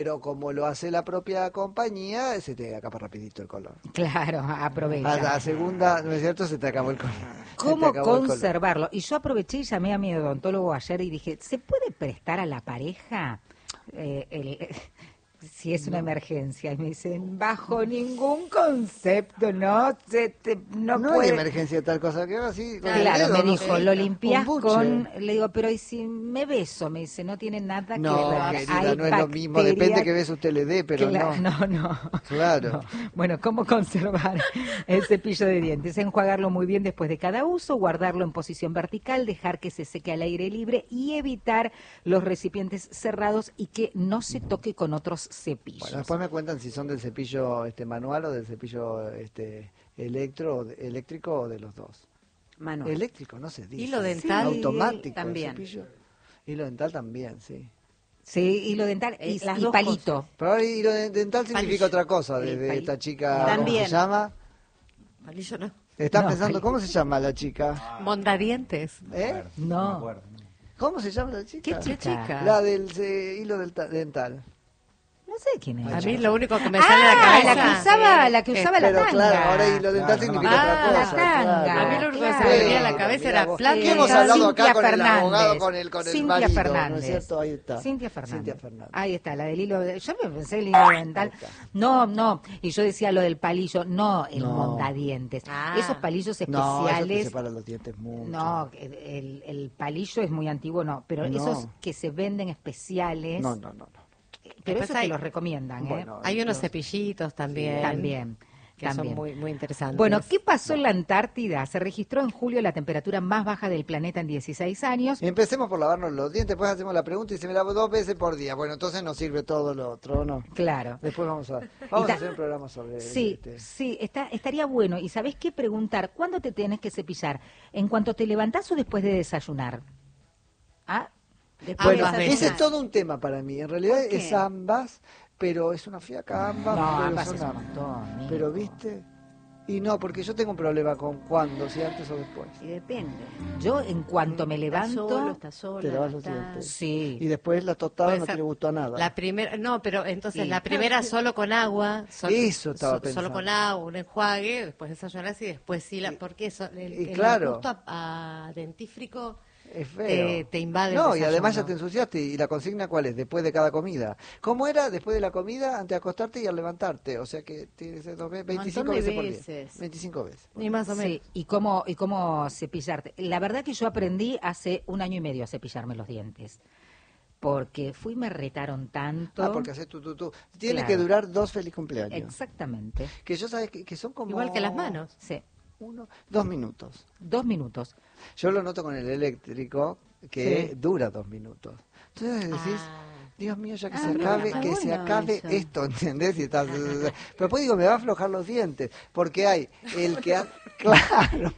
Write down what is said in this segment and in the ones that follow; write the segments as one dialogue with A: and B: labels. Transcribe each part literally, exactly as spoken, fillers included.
A: Pero como lo hace la propia compañía, se te acaba rapidito el color.
B: Claro, aprovecha.
A: A la segunda, ¿no es cierto? Se te acabó el color.
B: ¿Cómo conservarlo? Y yo aproveché y llamé a mi odontólogo ayer y dije, ¿se puede prestar a la pareja eh, el, si es una no. emergencia? Y me dicen, bajo ningún concepto, no se te, no,
A: no
B: puede.
A: hay emergencia de tal cosa que así.
B: Claro,
A: dedo,
B: me
A: no
B: dijo,
A: sé,
B: lo limpias con,
A: buche.
B: le digo, pero ¿y si me beso? Me dice, no tiene nada
A: no,
B: que ver.
A: Querida,
B: hay
A: no es lo mismo, depende que beso usted le dé, pero
B: claro,
A: no.
B: No, no.
A: Claro.
B: No. Bueno, ¿cómo conservar el cepillo de dientes? Enjuagarlo muy bien después de cada uso, guardarlo en posición vertical, dejar que se seque al aire libre y evitar los recipientes cerrados y que no se toque con otros cepillos.
A: Bueno, después me cuentan si son del cepillo este manual o del cepillo este electro, eléctrico o de los dos.
C: Manual.
A: Eléctrico, no se dice.
C: Hilo dental.
A: Automático.
C: También.
A: Cepillo. Hilo dental también, sí.
B: Sí, hilo dental y,
C: eh, las
B: y
C: dos
B: palito.
C: cosas.
A: Pero ahora hilo dental significa
C: Palillo.
A: otra cosa, desde esta chica,
C: También.
A: ¿cómo se llama?
C: Palillo no.
A: Están
B: No,
A: pensando,
B: palillo.
A: ¿cómo se llama la chica?
C: Mondadientes.
A: ¿Eh?
B: No.
A: ¿Cómo se llama la chica?
B: ¿Qué chica?
A: La del eh, hilo del dental.
B: No sé quién es.
C: A mí lo único que me
B: ah,
C: sale a la cabeza.
B: la que usaba, la que usaba
A: Eh,
B: la
A: pero
B: tanga.
A: claro, ahora hilo dental
D: Claro,
A: significa
C: no me
A: otra
B: acuerdo.
A: cosa.
B: Ah, la tanga.
A: claro.
C: A mí lo único que
B: Claro.
C: se me venía a la
A: Mira,
C: cabeza
A: mira
C: era
A: vos.
C: plata.
A: ¿Qué hemos hablado acá
B: Cintia
A: con el abogado,
B: Fernández.
A: con el, con el
B: Cintia
A: marido? ¿No
B: Fernández.
A: es cierto? Ahí está.
B: Cintia Fernández.
A: Cintia Fernández.
B: Ahí está, la del hilo. De, yo me pensé el hilo dental. No, no. Y yo decía lo del palillo. No, el
A: No.
B: mondadientes.
C: Ah.
B: Esos palillos
A: No, eso te
B: especiales.
A: separa los dientes mucho.
B: No, el, el palillo es muy antiguo, no. Pero
A: No.
B: esos que se venden especiales.
A: No, no, no. no.
B: Pero
C: Después
B: eso
C: hay-
B: te los recomiendan, ¿eh?
A: Bueno,
C: Hay unos
A: no.
C: cepillitos también.
B: También.
C: Que
B: también.
C: son muy, muy interesantes.
B: Bueno, ¿qué pasó en la Antártida? Se registró en julio la temperatura más baja del planeta en dieciséis años.
A: Empecemos por lavarnos los dientes, después hacemos la pregunta y se me lavo dos veces por día. Bueno, entonces nos sirve todo lo otro, ¿no?
B: Claro.
A: Después vamos a, vamos
B: ta-
A: a hacer un programa sobre
B: Sí,
A: este.
B: sí, está, estaría bueno. ¿Y sabés qué preguntar? ¿Cuándo te tienes que cepillar? ¿En cuanto te levantás o después de desayunar? Ah, después
A: Bueno,
C: Ambas
B: de
A: ese
C: veces.
A: es todo un tema para mí. En realidad
C: ¿Por qué?
A: es ambas, pero es una fiaca ambas.
B: No,
A: pero
B: ambas
A: son
B: es un
A: ambas.
B: montón, Nico.
A: Pero viste, y no, porque yo tengo un problema con cuándo, si antes o después.
C: Y depende.
B: Yo en cuanto me levanto...
C: Está solo, está sola.
A: Te lavas los
C: está-
A: dientes.
B: Sí.
A: Y después la tostada
C: Puede
A: no
C: ser
A: te le gustó a nada.
C: La primera, no, pero entonces
B: Sí.
C: la primera solo con agua. sol-
A: Eso estaba
C: so-
A: pensando.
C: Solo con agua, un enjuague, después desayunas y después sí, la, porque eso, el,
A: y
C: el
A: claro.
C: gusto a, a dentífrico
A: Es feo.
C: te, te invade el
A: No, y
C: desayuno.
A: además ya te ensuciaste. ¿Y la consigna cuál es? Después de cada comida. ¿Cómo era? Después de la comida, antes de acostarte y al levantarte. O sea que tiene que ser dos veces, veinticinco
C: Montón de
A: veces por día.
C: veces.
A: veinticinco veces.
C: Ni más o menos.
B: Sí, y cómo, y cómo cepillarte. La verdad que yo aprendí hace un año y medio a cepillarme los dientes. Porque fui y me retaron tanto.
A: Ah, porque haces tú, tú, tú. Tiene
B: Claro.
A: que durar dos feliz cumpleaños.
B: Exactamente.
A: Que yo sabes que, que son como...
C: Igual que las manos.
B: Sí,
A: Uno, dos minutos.
B: dos minutos.
A: Yo lo noto con el eléctrico, que
B: Sí.
A: dura dos minutos. Entonces decís,
C: Ah.
A: Dios mío, ya que
C: Ah,
A: se
C: mira,
A: acabe,
C: está
A: que se
C: bueno
A: acabe
C: eso.
A: esto, ¿entendés? Y estás- Pero después digo, me va a aflojar los dientes, porque hay el que... ha- Claro.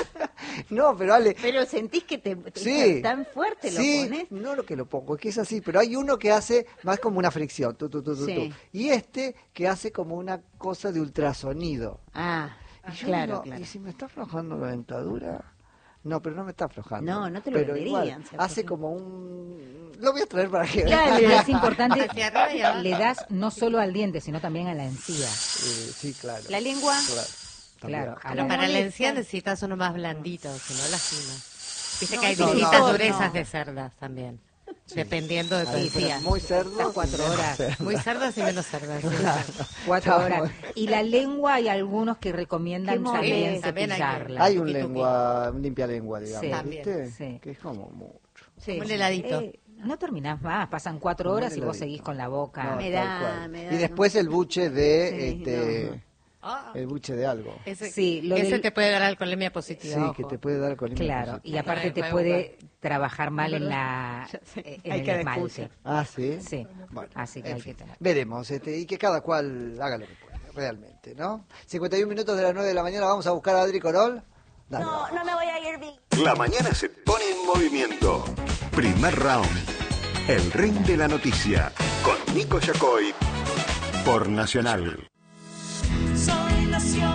A: No, pero Ale...
C: Pero sentís que te, te-
A: Sí,
C: tan fuerte lo
A: sí,
C: pones.
A: no lo que lo pongo, es que es así, pero hay uno que hace más como una fricción, tu, tu, tu, tu,
C: Sí.
A: tu. Y este que hace como una cosa de ultrasonido.
C: Ah,
A: Y yo
C: claro,
A: digo,
C: claro.
A: ¿y si me está aflojando la dentadura? No, pero no me está aflojando.
C: No, no te lo
A: pero
C: venderían,
A: igual,
C: ¿cierto?
A: hace como un... Lo voy a traer para que
B: Claro,
A: vean.
B: es importante,
C: Hacia arriba y abajo.
B: le das no solo al diente, sino también a la encía.
A: Eh, sí, claro.
C: La lengua.
A: Claro. También.
B: Claro, a
C: Pero
B: la-
C: para la
B: molesta.
C: encía necesitas uno más blandito, si no lastima. Viste
A: No,
C: que hay
A: no,
C: distintas
A: no.
C: durezas
B: No.
C: de cerdas también. Dependiendo de tu
A: Ahí, pero
C: encía.
A: muy cerdo.
B: cuatro horas.
C: Muy cerdas y menos cerdas. sí.
B: Cuatro
A: Está
B: horas.
A: muy-
B: Y la lengua hay algunos que recomiendan
C: Qué
B: también
C: molesta, también hay que-
B: cepillarla.
A: Hay un
C: Tuki, tuki.
A: lengua, un limpia lengua, digamos,
B: Sí.
C: También,
A: ¿viste?
B: sí.
A: Que es como mucho.
C: Como un heladito.
B: Eh, no terminás más, pasan cuatro
A: Como un
B: horas y vos
A: heladito.
B: seguís con la boca.
A: No,
C: Me
A: tal
C: da-
A: cual.
C: me da,
A: Y después el buche de,
C: Sí,
A: este,
C: no. Ah.
A: el buche de algo.
C: Ese,
B: Sí, lo
C: ese
B: del-
C: te puede dar alcoholemia positiva.
A: Sí,
C: ojo.
A: que te puede dar colimia
B: Claro,
A: positiva.
B: y aparte
C: Bueno,
B: te
C: voy a
B: puede trabajar mal en la
C: Ya sé,
B: eh, en
C: hay
B: el
C: que
B: esmalte.
C: descusar.
A: Ah, sí.
B: Sí,
A: Bueno,
B: así que
A: en
B: hay
A: fin,
B: que tener.
A: veremos, este, y que cada cual haga lo que pueda, realmente, ¿no? cincuenta y un minutos de las nueve de la mañana, vamos a buscar a Adri Corol. Dale.
E: No, no me voy a ir bien.
F: La mañana se pone en movimiento. Primer round. El ring de la noticia. Con Nico Yacoy. Por Nacional.
E: Soy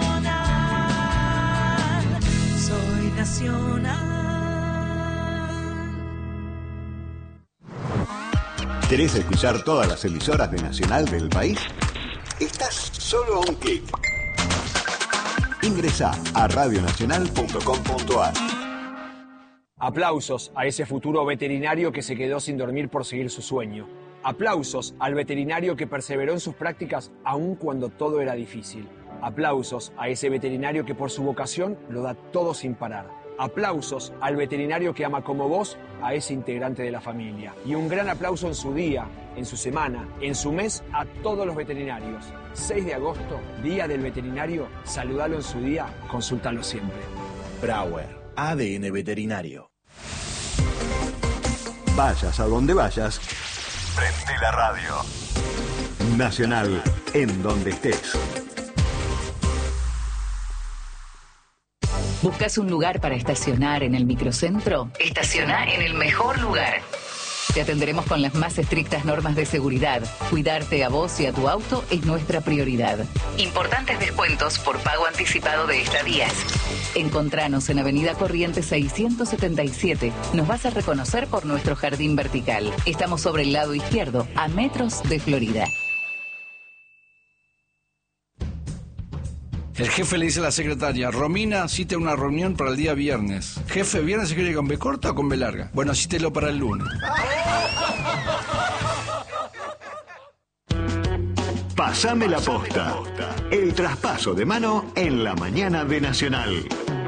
E: nacional, soy nacional.
F: ¿Querés escuchar todas las emisoras de Nacional del país? Estás solo a un clic. Ingresá a radio nacional punto com punto a r.
D: Aplausos a ese futuro veterinario que se quedó sin dormir por seguir su sueño. Aplausos al veterinario que perseveró en sus prácticas aun cuando todo era difícil. Aplausos a ese veterinario que por su vocación lo da todo sin parar. Aplausos al veterinario que ama como vos a ese integrante de la familia. Y un gran aplauso en su día, en su semana, en su mes a todos los veterinarios. seis de agosto, Día del Veterinario. Saludalo en su día, consúltalo siempre.
G: Brauer, A D N Veterinario.
F: Vayas a donde vayas, prende la radio. Nacional, en donde estés.
H: ¿Buscas un lugar para estacionar en el microcentro? Estaciona en el mejor lugar. Te atenderemos con las más estrictas normas de seguridad. Cuidarte a vos y a tu auto es nuestra prioridad. Importantes descuentos por pago anticipado de estadías. Encontranos en Avenida Corrientes seiscientos setenta y siete. Nos vas a reconocer por nuestro jardín vertical. Estamos sobre el lado izquierdo, a metros de Florida.
I: El jefe le dice a la secretaria: Romina, cite una reunión para el día viernes. Jefe, ¿viernes se quiere con B corta o con B larga? Bueno, cítelo para el lunes.
F: Pásame la posta. El traspaso de mano en la mañana de Nacional.